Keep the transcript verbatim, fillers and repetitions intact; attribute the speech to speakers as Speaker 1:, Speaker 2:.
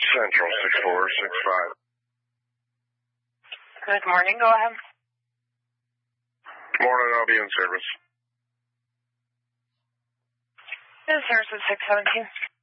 Speaker 1: Central, six four six five.
Speaker 2: Good morning, go ahead.
Speaker 1: Morning, I'll be in service.
Speaker 2: This is service at six seventeen.